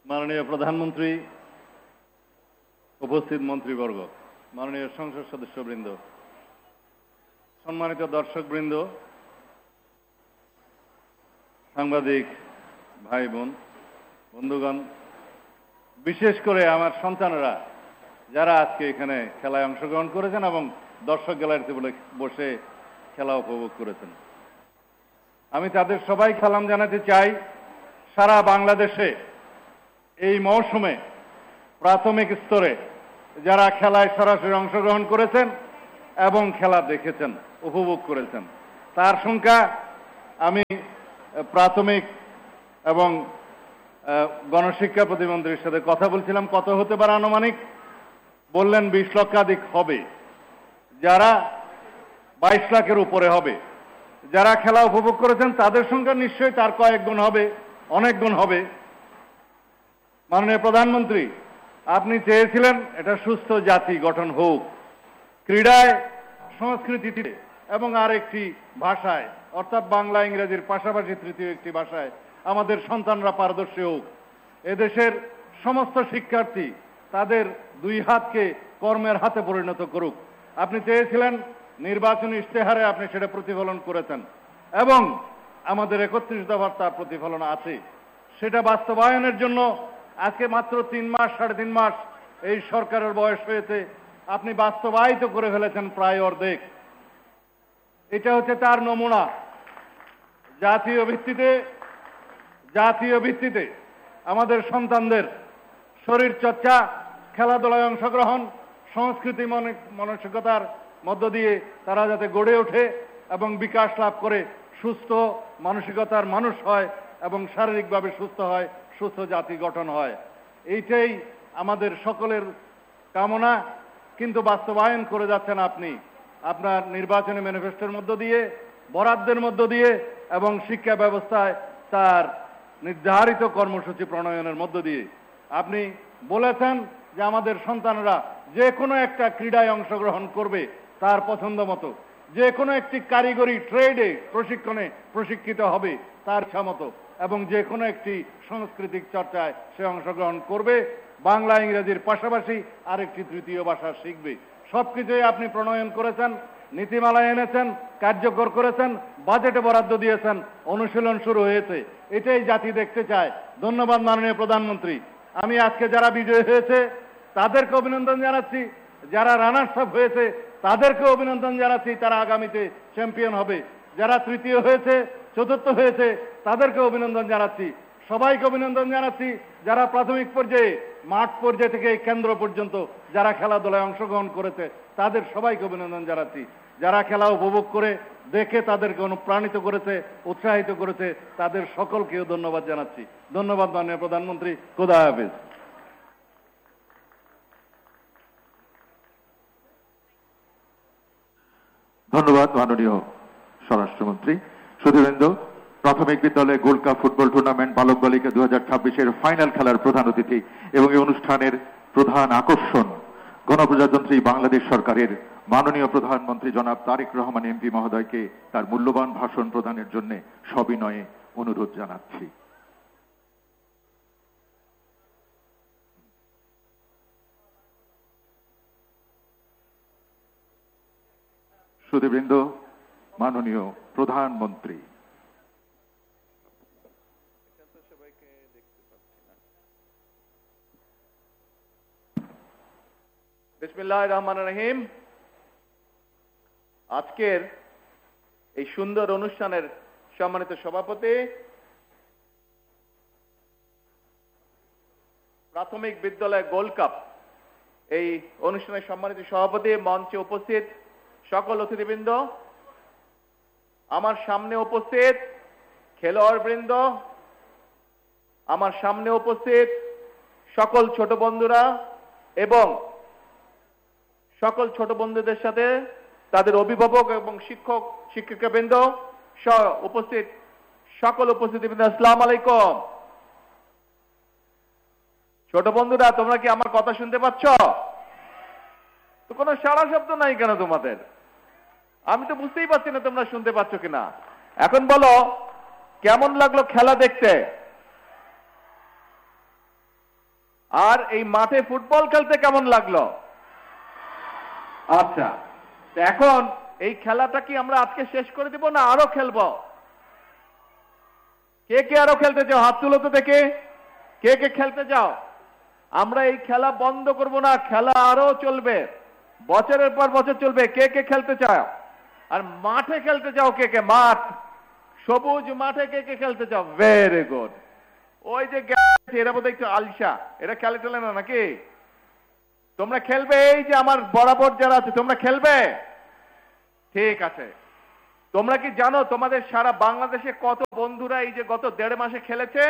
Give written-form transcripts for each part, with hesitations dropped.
মাননীয় প্রধানমন্ত্রী, উপস্থিত মন্ত্রীবর্গ, মাননীয় সংসদ সদস্যবৃন্দ, সম্মানিত দর্শকবৃন্দ, সাংবাদিক ভাই বোন, বন্ধুগণ, বিশেষ করে আমার সন্তানরা যারা আজকে এখানে খেলায় অংশগ্রহণ করেছেন এবং দর্শক গ্যালারিতে বসে খেলা উপভোগ করেছেন, আমি তাদের সবাই সালাম জানাতে চাই। সারা বাংলাদেশে এই মৌসুমে প্রাথমিক স্তরে যারা খেলায় সরাসরি অংশগ্রহণ করেছেন এবং খেলা দেখেছেন, উপভোগ করেছেন, তার সংখ্যা আমি প্রাথমিক এবং গণশিক্ষা প্রতিমন্ত্রীর সাথে কথা বলছিলাম, কত হতে পারে আনুমানিক, বললেন 20 লক্ষাধিক হবে, যারা 22 লাখের উপরে হবে। যারা খেলা উপভোগ করেছেন তাদের সংখ্যা নিশ্চয়ই তার কয়েক গুণ হবে, অনেক গুণ হবে। মাননীয় প্রধানমন্ত্রী, আপনি চেয়েছিলেন এটা সুস্থ জাতি গঠন হোক, ক্রীড়ায়, সংস্কৃতিতে এবং আর একটি ভাষায়, অর্থাৎ বাংলা ইংরেজির পাশাপাশি তৃতীয় একটি ভাষায় আমাদের সন্তানরা পারদর্শী হোক। এদেশের সমস্ত শিক্ষার্থী তাদের দুই হাতকে কর্মের হাতে পরিণত করুক। আপনি চেয়েছিলেন, নির্বাচনী ইশতেহারে আপনি সেটা প্রতিফলন করেছেন এবং আমাদের 31 দফার তার প্রতিফলন আছে। সেটা বাস্তবায়নের জন্য আজকে মাত্র 3 মাস, 3.5 মাস এই সরকারের বয়স হয়েছে, আপনি বাস্তবায়িত করে ফেলেছেন প্রায় অর্ধেক। এটা হচ্ছে তার নমুনা। জাতীয় ভিত্তিতে আমাদের সন্তানদের শরীর চর্চা, খেলাধুলায় অংশগ্রহণ, সংস্কৃতি মানসিকতার মধ্য দিয়ে তারা যাতে গড়ে ওঠে এবং বিকাশ লাভ করে সুস্থ মানসিকতার মানুষ হয় এবং শারীরিকভাবে সুস্থ হয়, সুস্থ জাতি গঠন হয়, এইটাই আমাদের সকলের কামনা। কিন্তু বাস্তবায়ন করে যাচ্ছেন আপনি আপনার নির্বাচনী ম্যানিফেস্টোর মধ্য দিয়ে, বরাদ্দের মধ্য দিয়ে এবং শিক্ষা ব্যবস্থায় তার নির্ধারিত কর্মসূচি প্রণয়নের মধ্য দিয়ে। আপনি বলেছেন যে আমাদের সন্তানরা যে কোনো একটা ক্রীড়ায় অংশগ্রহণ করবে তার পছন্দ মতো, যে কোনো একটি কারিগরি ট্রেডে প্রশিক্ষণে প্রশিক্ষিত হবে তার ইচ্ছা মতো, এবং যে কোনো একটি সাংস্কৃতিক চর্চায় সে অংশগ্রহণ করবে, বাংলা ইংরেজির পাশাপাশি আরেকটি তৃতীয় ভাষা শিখবে। সবকিছুই আপনি প্রণয়ন করেছেন, নীতিমালা এনেছেন, কার্যকর করেছেন, বাজেটে বরাদ্দ দিয়েছেন, অনুশীলন শুরু হয়েছে। এটাই জাতি দেখতে চায়। ধন্যবাদ মাননীয় প্রধানমন্ত্রী। আমি আজকে যারা বিজয়ী হয়েছে তাদেরকে অভিনন্দন জানাচ্ছি, যারা রানার্স আপ হয়েছে তাদেরকে অভিনন্দন জানাচ্ছি, তারা আগামীতে চ্যাম্পিয়ন হবে। যারা তৃতীয় হয়েছে, চতুর্থ হয়েছে তাদেরকে অভিনন্দন জানাচ্ছি। সবাইকে অভিনন্দন জানাচ্ছি যারা প্রাথমিক পর্যায়ে, মাঠ পর্যায়ে থেকে কেন্দ্র পর্যন্ত যারা খেলাধুলায় অংশগ্রহণ করেছে তাদের সবাইকে অভিনন্দন জানাচ্ছি। যারা খেলা উপভোগ করে দেখে তাদেরকে অনুপ্রাণিত করেছে, উৎসাহিত করেছে, তাদের সকলকেও ধন্যবাদ জানাচ্ছি। ধন্যবাদ মাননীয় প্রধানমন্ত্রী। খোদা হাফেজ। ধন্যবাদ মাননীয় স্বরাষ্ট্রমন্ত্রী। সুধীবৃন্দ, প্রাথমিক বিদ্যালয়ে গোল্ড কাপ ফুটবল টুর্নামেন্ট বালক বালিকা 2026-এর ফাইনাল খেলার প্রধান অতিথি এবং এই অনুষ্ঠানের প্রধান আকর্ষণ গণপ্রজাতন্ত্রী বাংলাদেশ সরকারের মাননীয় প্রধানমন্ত্রী জনাব তারেক রহমান এমপি মহোদয়কে তার মূল্যবান ভাষণ প্রদানের জন্য সবিনয়ে অনুরোধ জানাচ্ছি। সুধীবৃন্দ, মাননীয় প্রধানমন্ত্রী। বিসমিল্লাহির রহমানির রহিম। আজকের এই সুন্দর অনুষ্ঠানের সম্মানিত সভাপতি, প্রাথমিক বিদ্যালয় গোল্ড কাপ এই অনুষ্ঠানের সম্মানিত সভাপতি, মঞ্চে উপস্থিত সকল অতিথিবৃন্দ, আমার সামনে উপস্থিত খেলোয়াড়বৃন্দ, আমার সামনে উপস্থিত সকল ছোট বন্ধুরা এবং সকল ছোট বন্ধুদের সাথে তাদের অভিভাবক এবং শিক্ষক শিক্ষিকাবৃন্দ সহ উপস্থিত সকল উপস্থিতিবৃন্দ, আসসালামু আলাইকুম। ছোট বন্ধুরা, তোমরা কি আমার কথা শুনতে পাচ্ছ? তো কোনো সারা শব্দ নাই কেন তোমাদের? আমি তো বুঝতেই পারছি না তোমরা শুনতে পাচ্ছ কিনা। এখন বলো, কেমন লাগলো খেলা দেখতে? আর এই মাঠে ফুটবল খেলতে কেমন লাগলো? আচ্ছা, তো এখন এই খেলাটা কি আমরা আজকে শেষ করে দিব না আরো খেলবো? কে কে আরো খেলতে চাও হাত তুলো তো দেখে। কে কে খেলতে চাও? আমরা এই খেলা বন্ধ করব না, খেলা আরো চলবে, বছরের পর বছর চলবে। কে কে খেলতে চাও? আর মাঠে খেলতে চাও কে কে? মাঠ, সবুজ মাঠে কে কে খেলতে চাও? Very good. ওই যে এরা বোধহয় একটু আলসা, এরা খেলে টেলে না নাকি? তোমরা খেলবে? এই যে আমার বরাবর যারা আছে তোমরা খেলবে? ঠিক আছে। তোমরা কি জানো তোমাদের সারা বাংলাদেশে কত বন্ধুরা এই যে গত 1.5 মাসে খেলেছে?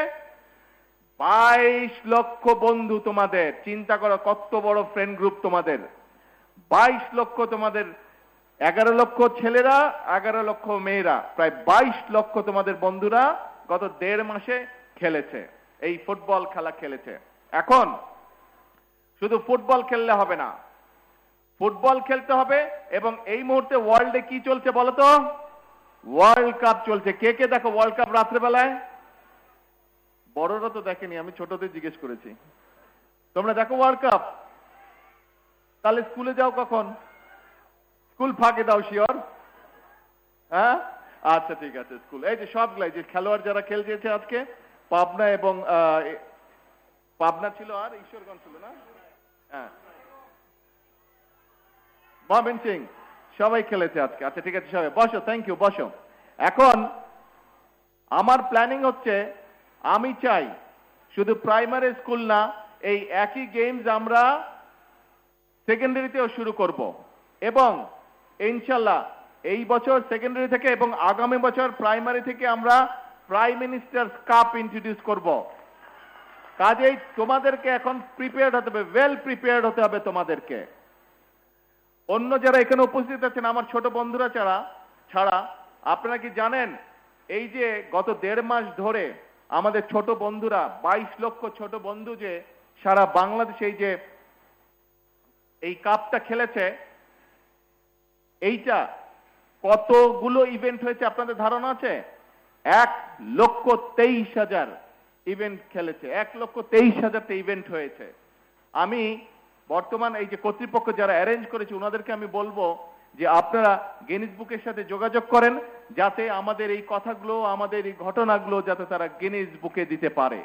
22 লক্ষ বন্ধু তোমাদের। চিন্তা করো কত বড় ফ্রেন্ড গ্রুপ তোমাদের। 22 লক্ষ তোমাদের, 11 লক্ষ ছেলেরা, 11 লক্ষ মেয়েরা, প্রায় 22 লক্ষ তোমাদের বন্ধুরা গত 1.5 মাসে খেলেছে, এই ফুটবল খেলা খেলেছে। এখন শুধু ফুটবল খেললে হবে না, ফুটবল খেলতে হবে এবং এই মুহূর্তে ওয়ার্ল্ডে কি চলছে বলো তো? ওয়ার্ল্ড কাপ চলছে। কে কে দেখো ওয়ার্ল্ড কাপ রাত্রেবেলায়? বড়রা তো দেখেনি, আমি ছোটদের জিজ্ঞেস করেছি। তোমরা দেখো ওয়ার্ল্ড কাপ? তাহলে স্কুলে যাও কখন? স্কুল ফাঁকে দাও শিওর? হ্যাঁ, আচ্ছা ঠিক আছে। স্কুল এই যে সবগুলাই যে খেলোয়াড় যারা খেলছে আজকে, পাবনা এবং পাবনা ছিল আর ঈশ্বরগঞ্জ ছিল না? হ্যাঁ, ময়মনসিং, সবাই খেলেছে আজকে। আচ্ছা ঠিক আছে, সবাই বসো, থ্যাংক ইউ, বসো। এখন আমার প্ল্যানিং হচ্ছে, আমি চাই শুধু প্রাইমারি স্কুল না, এই একই গেমস আমরা সেকেন্ডারিতেও শুরু করব এবং ইনশাল্লাহ এই বছর সেকেন্ডারি থেকে এবং আগামী বছর প্রাইমারি থেকে আমরা প্রাইম মিনিস্টার্স কাপ ইন্ট্রোডিউস করব। কাজেই তোমাদেরকে এখন প্রিপেয়ার্ড হতে হবে, ওয়েল প্রিপেয়ার্ড হতে হবে তোমাদেরকে। অন্য যারা এখানে উপস্থিত আছেন আমার ছোট বন্ধুরা ছাড়া আপনারা কি জানেন এই যে গত 1.5 মাস ধরে আমাদের ছোট বন্ধুরা, 22 লক্ষ ছোট বন্ধু যে সারা বাংলাদেশে এই যে এই কাপটা খেলেছে, এইটা কতগুলো ইভেন্ট হয়েছে আপনাদের ধারণা আছে? 1,23,000 ইভেন্ট খেলেছে। 1,23,000টা ইভেন্ট হয়েছে। আমি বর্তমান এই যে কর্তৃপক্ষ যারা অ্যারেঞ্জ করেছে ওনাদেরকে আমি বলবো যে আপনারা গিনিস বুকের সাথে যোগাযোগ করেন, যাতে আমাদের এই কথাগুলো, আমাদের এই ঘটনাগুলো যাতে তারা গিনিস বুকে দিতে পারে।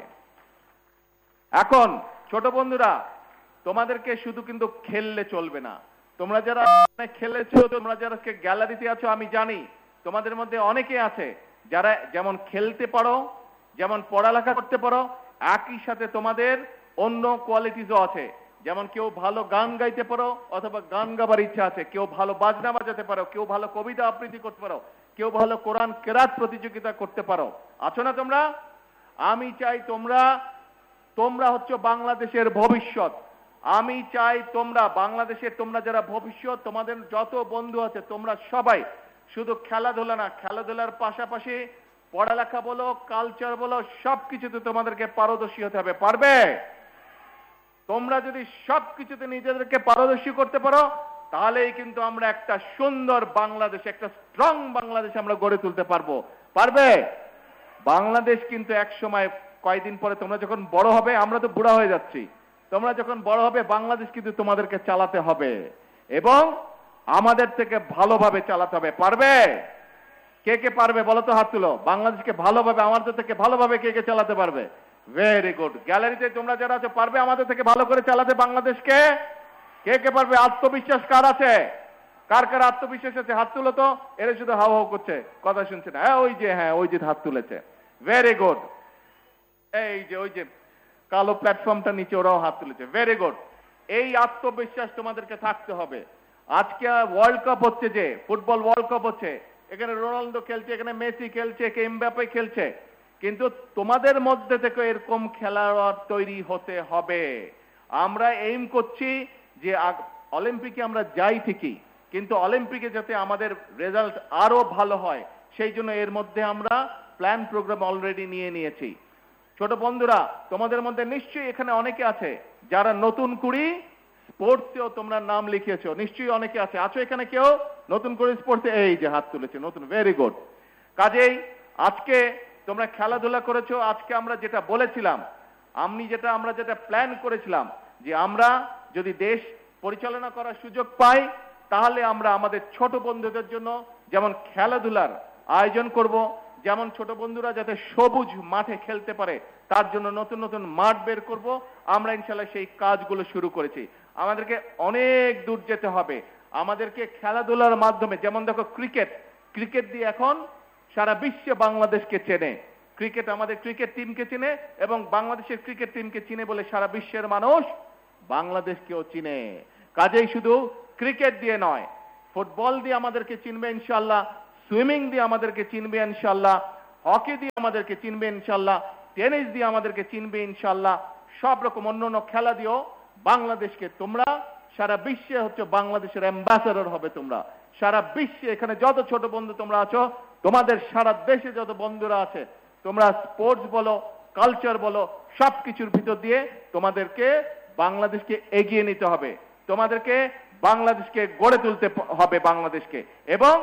এখন ছোট বন্ধুরা, তোমাদেরকে শুধু কিন্তু খেললে চলবে না। তোমরা যারা খেলেছো, তোমরা যারা গ্যালারিতে আছো, আমি জানি তোমাদের মধ্যে অনেকে আছে যারা যেমন খেলতে পারো, যেমন পড়ালেখা করতে পারো, একই সাথে তোমাদের অন্য কোয়ালিটিসও আছে। যেমন কেউ ভালো গান গাইতে পারো অথবা গান গাবার ইচ্ছা আছে, কেউ ভালো বাজনা বাজাতে পারো, কেউ ভালো কবিতা আবৃত্তি করতে পারো, কেউ ভালো কোরআন কেরাত প্রতিযোগিতা করতে পারো। আছো না তোমরা? আমি চাই তোমরা হচ্ছে বাংলাদেশের ভবিষ্যৎ। আমি চাই তোমরা বাংলাদেশের, তোমরা যারা ভবিষ্যৎ, তোমাদের যত বন্ধু আছে তোমরা সবাই শুধু খেলাধুলা না, খেলাধুলার পাশাপাশি পড়ালেখা বলো, কালচার বলো, সবকিছুতে তোমাদেরকে পারদর্শী হতে হবে। পারবে? তোমরা যদি সবকিছুতে নিজেদেরকে পারদর্শী করতে পারো তাহলেই কিন্তু আমরা একটা সুন্দর বাংলাদেশ, একটা স্ট্রং বাংলাদেশ আমরা গড়ে তুলতে পারবো। পারবে? বাংলাদেশ কিন্তু এক সময়, কয়েকদিন পরে তোমরা যখন বড় হবে, আমরা তো বুড়া হয়ে যাচ্ছি, তোমরা যখন বড় হবে বাংলাদেশ কিন্তু তোমাদেরকে চালাতে হবে এবং আমাদের থেকে ভালোভাবে চালাতে হবে। পারবে? কে কে পারবে বলো তো হাত তুলো। বাংলাদেশকে ভালোভাবে, আমাদের থেকে ভালোভাবে কে কে চালাতে পারবে? Very good. গ্যালারিতে তোমরা যারা আছো, পারবে আমাদের থেকে ভালো করে চালাতে বাংলাদেশকে? কে কে পারবে? আত্মবিশ্বাস কার আছে? কার কার আত্মবিশ্বাস আছে হাত তুলো তো। এরা শুধু হাও হাও করছে, কথা শুনছে না। হ্যাঁ ওই যে হাত তুলেছে। Very good. এই যে ওই যে কালো প্ল্যাটফর্মটা নিচে ওরাও হাত তুলেছে। Very good. এই আত্মবিশ্বাস তোমাদেরকে থাকতে হবে। আজকে ওয়ার্ল্ড কাপ হচ্ছে, যে ফুটবল ওয়ার্ল্ড কাপ হচ্ছে, এখানে রোনাল্ডো খেলছে, এখানে মেসি খেলছে, এমবাপ্পে খেলছে, কিন্তু তোমাদের মধ্যে থেকে এরকম খেলোয়াড় তৈরি হতে হবে। আমরা এইম করছি যে অলিম্পিকে আমরা যাই ঠিকই, কিন্তু অলিম্পিকে যাতে আমাদের রেজাল্ট আরো ভালো হয় সেই জন্য এর মধ্যে আমরা প্ল্যান প্রোগ্রাম অলরেডি নিয়েছি। ছোট বন্ধুরা, তোমাদের মধ্যে নিশ্চয়ই এখানে অনেকে আছে যারা নতুন কুড়ি স্পোর্টসেও তোমরা নাম লিখিয়েছো, নিশ্চয়ই অনেকে আছো এখানে কেউ নতুন করে স্পোর্টসে? এই যে হাত তুলেছে নতুন। Very good. কাজেই আজকে তোমরা খেলাধুলা করেছো। আজকে আমরা যেটা বলেছিলাম, আমরা যেটা প্ল্যান করেছিলাম যে আমরা যদি দেশ পরিচালনা করার সুযোগ পাই তাহলে আমরা আমাদের ছোট বন্ধুদের জন্য যেমন খেলাধুলার আয়োজন করব, যেমন ছোট বন্ধুরা যাতে সবুজ মাঠে খেলতে পারে তার জন্য নতুন নতুন মাঠ বের করব। আমরা ইনশাআল্লাহ সেই কাজগুলো শুরু করেছি। আমাদেরকে অনেক দূর যেতে হবে। আমাদেরকে খেলাধুলার মাধ্যমে, যেমন দেখো ক্রিকেট দিয়ে এখন সারা বিশ্বে বাংলাদেশকে চেনে। ক্রিকেট আমাদের ক্রিকেট টিমকে চিনে এবং বাংলাদেশের ক্রিকেট টিমকে চিনে বলে সারা বিশ্বের মানুষ বাংলাদেশকেও চিনে। কাজেই শুধু ক্রিকেট দিয়ে নয়, ফুটবল দিয়ে আমাদেরকে চিনবে ইনশাআল্লাহ, সুইমিং দিয়ে আমাদেরকে চিনবে ইনশাআল্লাহ, হকি দিয়ে আমাদেরকে চিনবে ইনশাআল্লাহ, টেনিস দিয়ে আমাদেরকে চিনবে ইনশাআল্লাহ, সব রকম অন্যান্য খেলা দিয়েও বাংলাদেশকে তোমরা সারা বিশ্বে হচ্ছে বাংলাদেশের অ্যাম্বাসেডর হবে। তোমরা সারা বিশ্বে এখানে যত ছোট বন্ধু তোমরা আছো, তোমাদের সারা দেশে যত বন্ধুরা আছে, তোমরা স্পোর্টস বলো, কালচার বলো, সবকিছুর ভিতর দিয়ে তোমাদেরকে বাংলাদেশকে এগিয়ে নিতে হবে, তোমাদেরকে বাংলাদেশকে গড়ে তুলতে হবে বাংলাদেশকে। এবং